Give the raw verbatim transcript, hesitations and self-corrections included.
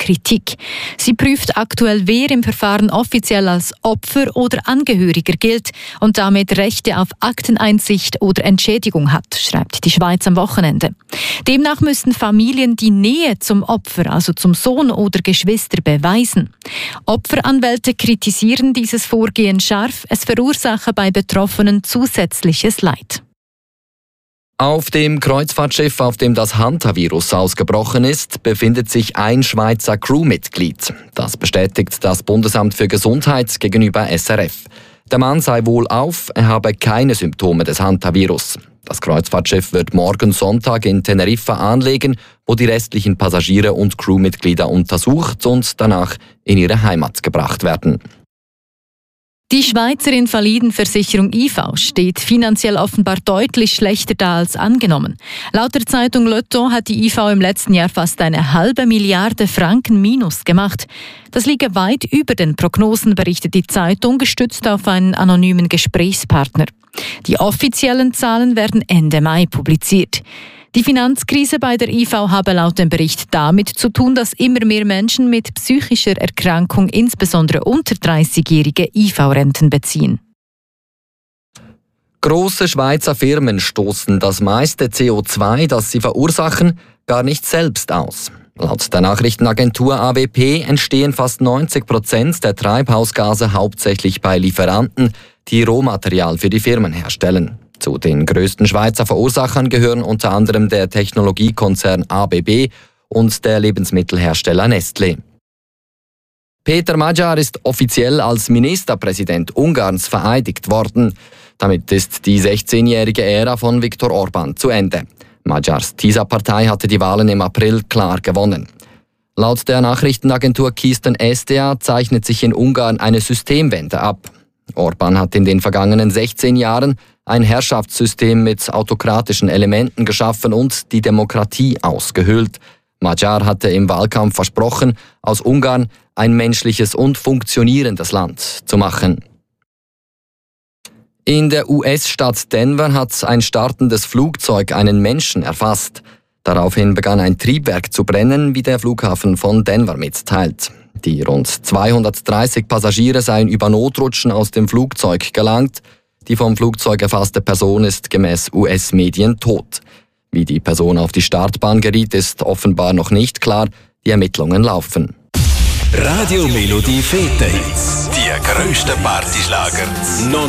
Kritik. Sie prüft aktuell, wer im Verfahren offiziell als Opfer oder Angehöriger gilt und damit Rechte auf Akteneinsicht oder Entschädigung hat, schreibt die Schweiz am Wochenende. Demnach müssen Familien die Nähe zum Opfer, also zum Sohn oder Geschwister, beweisen. Opferanwälte kritisieren dieses Vorgehen scharf. Es verursache bei Betroffenen zusätzliches Leid. Auf dem Kreuzfahrtschiff, auf dem das Hantavirus ausgebrochen ist, befindet sich ein Schweizer Crewmitglied. Das bestätigt das Bundesamt für Gesundheit gegenüber S R F. Der Mann sei wohlauf, er habe keine Symptome des Hantavirus. Das Kreuzfahrtschiff wird morgen Sonntag in Teneriffa anlegen, wo die restlichen Passagiere und Crewmitglieder untersucht und danach in ihre Heimat gebracht werden. Die Schweizer Invalidenversicherung I V steht finanziell offenbar deutlich schlechter da als angenommen. Laut der Zeitung Lotto hat die I V im letzten Jahr fast eine halbe Milliarde Franken Minus gemacht. Das liege weit über den Prognosen, berichtet die Zeitung, gestützt auf einen anonymen Gesprächspartner. Die offiziellen Zahlen werden Ende Mai publiziert. Die Finanzkrise bei der I V habe laut dem Bericht damit zu tun, dass immer mehr Menschen mit psychischer Erkrankung, insbesondere unter dreißigjährige, I V-Renten beziehen. Grosse Schweizer Firmen stoßen das meiste C O zwei, das sie verursachen, gar nicht selbst aus. Laut der Nachrichtenagentur A W P entstehen fast neunzig Prozent der Treibhausgase hauptsächlich bei Lieferanten, die Rohmaterial für die Firmen herstellen. Zu den grössten Schweizer Verursachern gehören unter anderem der Technologiekonzern A B B und der Lebensmittelhersteller Nestlé. Peter Magyar ist offiziell als Ministerpräsident Ungarns vereidigt worden. Damit ist die sechzehnjährige Ära von Viktor Orbán zu Ende. Magyars TISA-Partei hatte die Wahlen im April klar gewonnen. Laut der Nachrichtenagentur Keystone S D A zeichnet sich in Ungarn eine Systemwende ab. Orbán hat in den vergangenen sechzehn Jahren ein Herrschaftssystem mit autokratischen Elementen geschaffen und die Demokratie ausgehöhlt. Magyar hatte im Wahlkampf versprochen, aus Ungarn ein menschliches und funktionierendes Land zu machen. In der U S-Stadt Denver hat ein startendes Flugzeug einen Menschen erfasst. Daraufhin begann ein Triebwerk zu brennen, wie der Flughafen von Denver mitteilt. Die rund zweihundertdreißig Passagiere seien über Notrutschen aus dem Flugzeug gelangt. Die vom Flugzeug erfasste Person ist gemäß U S-Medien tot. Wie die Person auf die Startbahn geriet, ist offenbar noch nicht klar. Die Ermittlungen laufen. Radio Melodie Fete Hits. Die grössten Partyschlager.